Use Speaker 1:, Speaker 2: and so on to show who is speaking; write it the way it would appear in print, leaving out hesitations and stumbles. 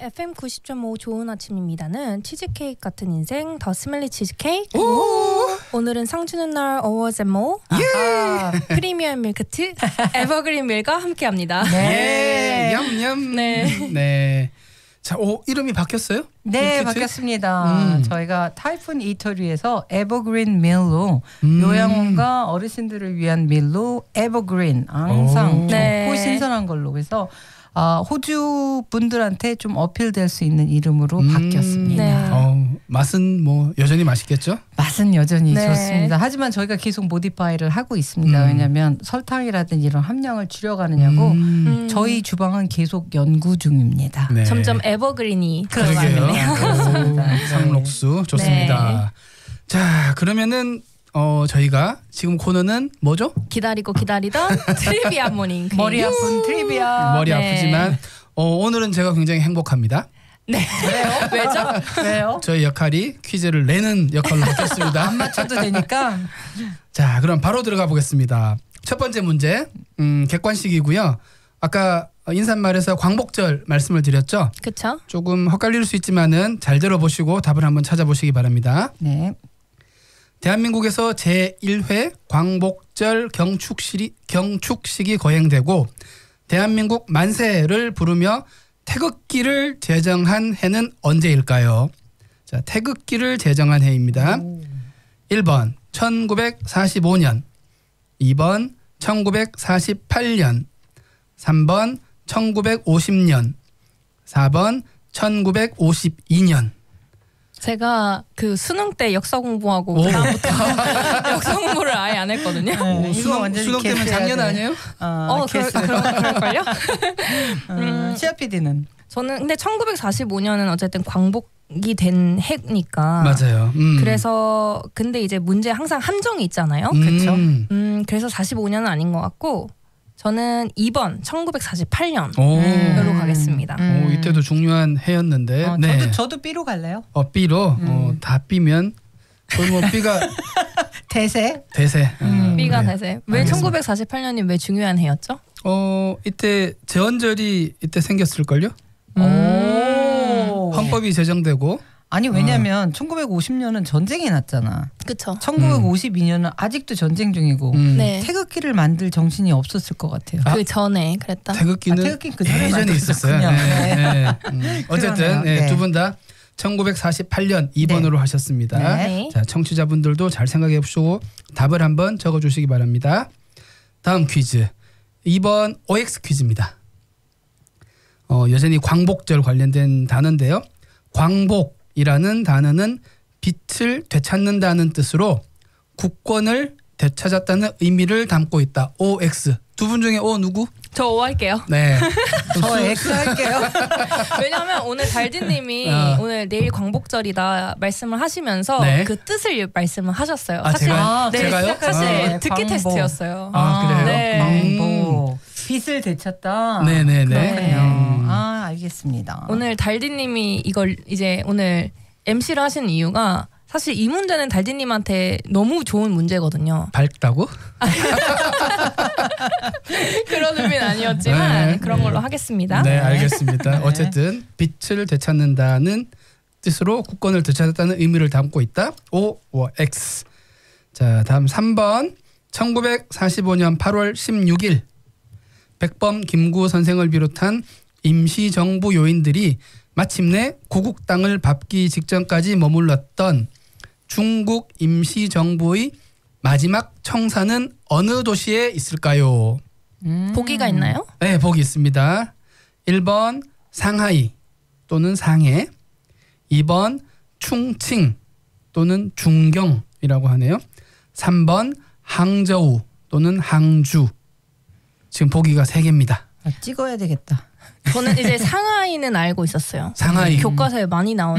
Speaker 1: FM 90.5 좋은 아침입니다는 치즈케이크 같은 인생 더 스멜리 치즈케이크. 오늘은 상 주는 날 어워즈 앤 모 프리미엄 밀크트 에버그린 밀과 함께합니다.
Speaker 2: 네. 얌얌.
Speaker 1: 네.
Speaker 2: 네. 자, 이름이 바뀌었어요?
Speaker 3: 네,
Speaker 2: 밀키트?
Speaker 3: 바뀌었습니다. 저희가 타이푼 이터리에서 에버그린 밀로 요양원과 어르신들을 위한 밀로 에버그린 항상 좋고
Speaker 1: 네.
Speaker 3: 신선한 걸로 그래서 호주 분들한테 좀 어필될 수 있는 이름으로 바뀌었습니다.
Speaker 1: 네.
Speaker 2: 맛은 뭐 여전히 맛있겠죠?
Speaker 3: 맛은 여전히
Speaker 1: 네.
Speaker 3: 좋습니다. 하지만 저희가 계속 모디파이를 하고 있습니다. 왜냐하면 설탕이라든지 이런 함량을 줄여가느냐고 저희 주방은 계속 연구 중입니다.
Speaker 2: 네.
Speaker 1: 점점 에버그린이
Speaker 2: 그러게요.
Speaker 1: 들어가네요.
Speaker 3: 그렇습니다.
Speaker 2: 상록수 좋습니다. 자, 그러면은 저희가 지금 코너는 뭐죠?
Speaker 1: 기다리고 기다리던 트리비아 모닝 퀴즈.
Speaker 3: 머리 아픈 트리비아.
Speaker 2: 머리
Speaker 1: 네.
Speaker 2: 아프지만 오늘은 제가 굉장히 행복합니다.
Speaker 1: 네. 왜죠?
Speaker 3: 왜요?
Speaker 2: 저희 역할이 퀴즈를 내는 역할로 바뀌었습니다.
Speaker 3: 안 맞춰도 되니까.
Speaker 2: 자, 그럼 바로 들어가 보겠습니다. 첫 번째 문제 객관식이고요. 아까 인사말에서 광복절 말씀을 드렸죠.
Speaker 1: 그쵸?
Speaker 2: 조금 헛갈릴 수 있지만은 잘 들어보시고 답을 한번 찾아보시기 바랍니다.
Speaker 3: 네.
Speaker 2: 대한민국에서 제1회 광복절 경축식이 거행되고 대한민국 만세를 부르며 태극기를 제정한 해는 언제일까요? 자, 태극기를 제정한 해입니다. 1번 1945년, 2번 1948년, 3번 1950년, 4번 1952년.
Speaker 1: 제가 그 수능 때 역사 공부하고 그다음부터 역사 공부를 아예 안 했거든요.
Speaker 3: 네, 이거
Speaker 2: 수능
Speaker 3: 완전히
Speaker 2: 때문에
Speaker 3: 개수해야
Speaker 2: 작년
Speaker 3: 돼.
Speaker 2: 아니에요?
Speaker 1: 그럴걸요?
Speaker 3: 시아 PD는
Speaker 1: 저는 근데 1945년은 어쨌든 광복이 된 해니까.
Speaker 2: 맞아요.
Speaker 1: 그래서 근데 이제 문제 항상 함정이 있잖아요.
Speaker 3: 그쵸?
Speaker 1: 그래서 45년은 아닌 것 같고 저는 2번 1948년으로
Speaker 2: 오.
Speaker 1: 가겠습니다.
Speaker 2: 이때도 중요한 해였는데. 네.
Speaker 3: 저도 B로 갈래요.
Speaker 2: B로 다 B면 거의 뭐 B가
Speaker 3: 대세.
Speaker 2: 대세.
Speaker 1: B가
Speaker 2: 네.
Speaker 1: 대세. 왜
Speaker 2: 알겠습니다.
Speaker 1: 1948년이 왜 중요한 해였죠?
Speaker 2: 이때 제헌절이 이때 생겼을걸요?
Speaker 3: 오.
Speaker 2: 헌법이 제정되고.
Speaker 3: 아니 왜냐면 1950년은 전쟁이 났잖아.
Speaker 1: 그쵸.
Speaker 3: 1952년은 아직도 전쟁 중이고
Speaker 1: 네.
Speaker 3: 태극기를 만들 정신이 없었을 것 같아요.
Speaker 1: 그 전에 그랬다.
Speaker 2: 태극기는
Speaker 3: 태극기는 그 전에
Speaker 2: 예전에 있었어요.
Speaker 3: 만들어졌군요.
Speaker 2: 어쨌든
Speaker 3: 그러네요. 네.
Speaker 2: 두 분 다 1948년 2번으로 하셨습니다.
Speaker 1: 네.
Speaker 2: 자, 청취자분들도 잘 생각해 보시고 답을 한번 적어주시기 바랍니다. 다음 퀴즈 2번 OX 퀴즈입니다. 여전히 광복절 관련된 단어인데요. 광복이라는 단어는 빛을 되찾는다는 뜻으로 국권을 되찾았다는 의미를 담고 있다. OX. 두 분 중에 누구?
Speaker 1: 저 O 할게요.
Speaker 2: 네.
Speaker 3: 저 X 할게요.
Speaker 1: 왜냐하면 오늘 달디님이 오늘 내일 광복절이다 말씀을 하시면서
Speaker 2: 네.
Speaker 1: 그 뜻을 말씀을 하셨어요.
Speaker 2: 아,
Speaker 1: 사실
Speaker 2: 제가요?
Speaker 1: 사실
Speaker 3: 아,
Speaker 1: 듣기
Speaker 3: 광복.
Speaker 1: 테스트였어요.
Speaker 2: 그래요?
Speaker 1: 네.
Speaker 3: 광복. 빛을 되찾다.
Speaker 2: 네네네.
Speaker 3: 그렇군요. 알겠습니다.
Speaker 1: 오늘 달디님이 이걸 이제 오늘 MC를 하신 이유가 사실 이 문제는 달디님한테 너무 좋은 문제거든요.
Speaker 2: 밝다고?
Speaker 1: 그런 의미는 아니었지만
Speaker 2: 네.
Speaker 1: 그런 걸로 하겠습니다.
Speaker 2: 네, 알겠습니다. 어쨌든 빛을 되찾는다는 뜻으로 국권을 되찾았다는 의미를 담고 있다. OX. 자, 다음 3번 1945년 8월 16일 백범 김구 선생을 비롯한 임시정부 요인들이 마침내 구국 땅을 밟기 직전까지 머물렀던 중국 임시정부의 마지막 청사는 어느 도시에 있을까요?
Speaker 1: 보기가 있나요?
Speaker 2: 네, 보기 있습니다. 1번 상하이 또는 상해, 2번 충칭 또는 중경이라고 하네요. 3번 항저우 또는 항주. 지금 보기가 3개입니다.
Speaker 3: 찍어야 되겠다.
Speaker 1: 저는 이제 상하이는 알고 있었어요.
Speaker 2: 상하이.
Speaker 1: 교과서에 많이 나오는